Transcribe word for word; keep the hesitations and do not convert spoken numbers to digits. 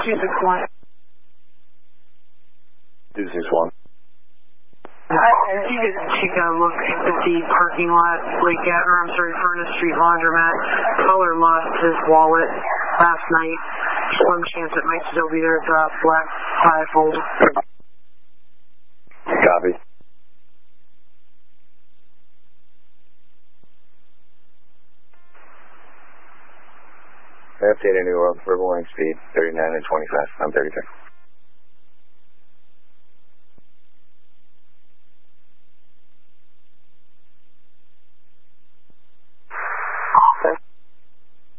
two six one. two six one. If you could take a look at the parking lot, Lake At, or I'm sorry, Furnace Street Laundromat. Caller lost his wallet last night. Slim chance it might still be there. It's a black fivefold. Copy. Update anywhere, verbal link speed, thirty-nine and twenty-five. I'm thirty-six.